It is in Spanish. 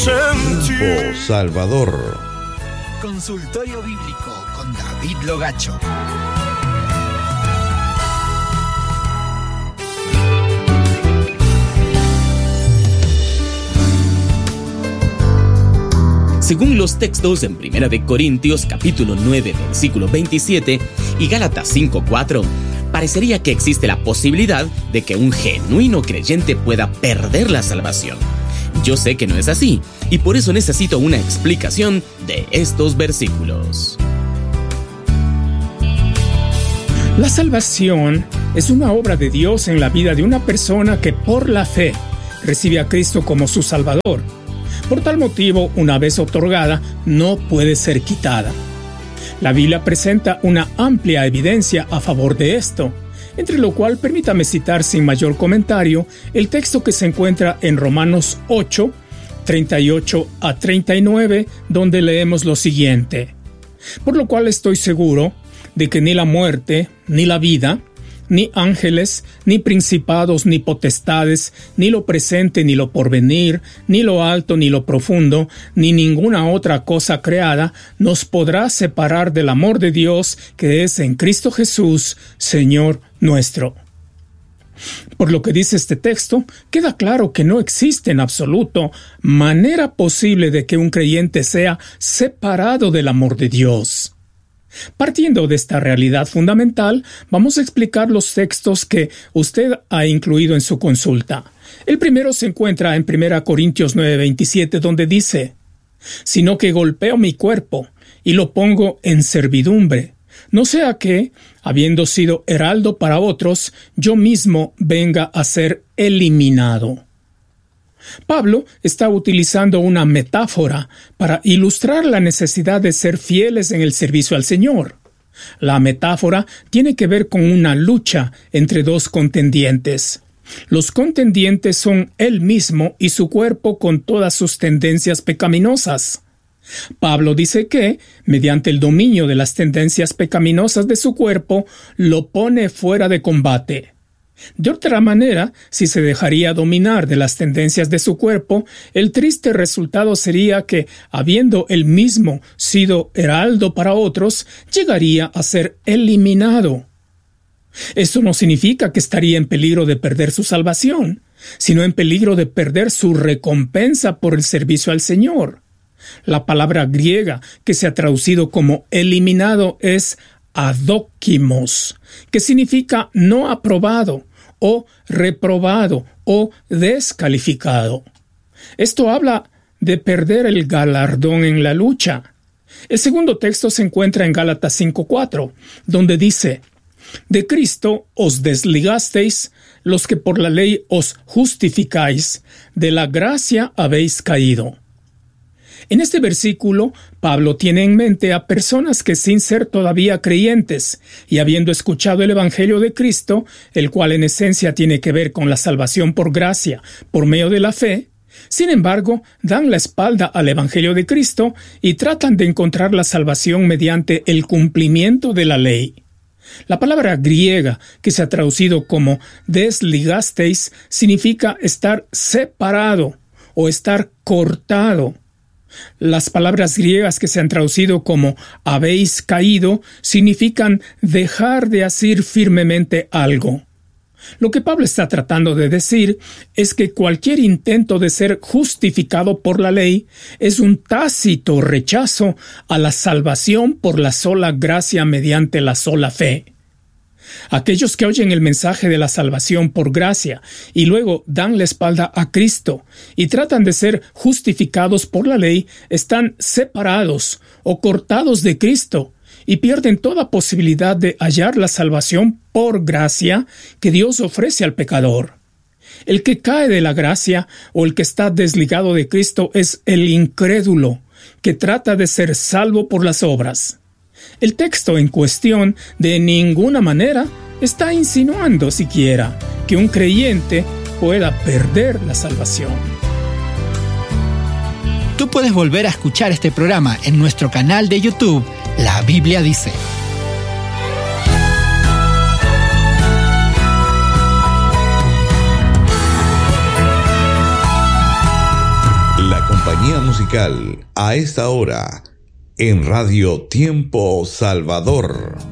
Tiempo Salvador. Consultorio Bíblico con David Logacho. Según los textos en 1 de Corintios capítulo 9 versículo 27 y Gálatas 5:4, parecería que existe la posibilidad de que un genuino creyente pueda perder la salvación. Yo sé que no es así, y por eso necesito una explicación de estos versículos. La salvación es una obra de Dios en la vida de una persona que por la fe recibe a Cristo como su Salvador. Por tal motivo, una vez otorgada, no puede ser quitada. La Biblia presenta una amplia evidencia a favor de esto, entre lo cual permítame citar sin mayor comentario el texto que se encuentra en Romanos 8, 38 a 39, donde leemos lo siguiente: por lo cual estoy seguro de que ni la muerte, ni la vida, ni ángeles, ni principados, ni potestades, ni lo presente, ni lo porvenir, ni lo alto, ni lo profundo, ni ninguna otra cosa creada nos podrá separar del amor de Dios que es en Cristo Jesús, Señor nuestro. Por lo que dice este texto, queda claro que no existe en absoluto manera posible de que un creyente sea separado del amor de Dios. Partiendo de esta realidad fundamental, vamos a explicar los textos que usted ha incluido en su consulta. El primero se encuentra en 1 Corintios 9:27, donde dice: sino que golpeo mi cuerpo y lo pongo en servidumbre, no sea que, habiendo sido heraldo para otros, yo mismo venga a ser eliminado. Pablo está utilizando una metáfora para ilustrar la necesidad de ser fieles en el servicio al Señor. La metáfora tiene que ver con una lucha entre dos contendientes. Los contendientes son él mismo y su cuerpo con todas sus tendencias pecaminosas. Pablo dice que, mediante el dominio de las tendencias pecaminosas de su cuerpo, lo pone fuera de combate. De otra manera, si se dejaría dominar de las tendencias de su cuerpo, el triste resultado sería que, habiendo él mismo sido heraldo para otros, llegaría a ser eliminado. Esto no significa que estaría en peligro de perder su salvación, sino en peligro de perder su recompensa por el servicio al Señor. La palabra griega que se ha traducido como eliminado es adóquimos, que significa no aprobado, o reprobado, o descalificado. Esto habla de perder el galardón en la lucha. El segundo texto se encuentra en Gálatas 5:4, donde dice: de Cristo os desligasteis, los que por la ley os justificáis, de la gracia habéis caído. En este versículo, Pablo tiene en mente a personas que, sin ser todavía creyentes y habiendo escuchado el Evangelio de Cristo, el cual en esencia tiene que ver con la salvación por gracia, por medio de la fe, sin embargo, dan la espalda al Evangelio de Cristo y tratan de encontrar la salvación mediante el cumplimiento de la ley. La palabra griega, que se ha traducido como desligasteis, significa estar separado o estar cortado. Las palabras griegas que se han traducido como habéis caído significan dejar de hacer firmemente algo. Lo que Pablo está tratando de decir es que cualquier intento de ser justificado por la ley es un tácito rechazo a la salvación por la sola gracia mediante la sola fe. Aquellos que oyen el mensaje de la salvación por gracia y luego dan la espalda a Cristo y tratan de ser justificados por la ley están separados o cortados de Cristo y pierden toda posibilidad de hallar la salvación por gracia que Dios ofrece al pecador. El que cae de la gracia o el que está desligado de Cristo es el incrédulo, que trata de ser salvo por las obras. El texto en cuestión de ninguna manera está insinuando siquiera que un creyente pueda perder la salvación. Tú puedes volver a escuchar este programa en nuestro canal de YouTube, La Biblia Dice. La Compañía musical a esta hora en Radio Tiempo Salvador.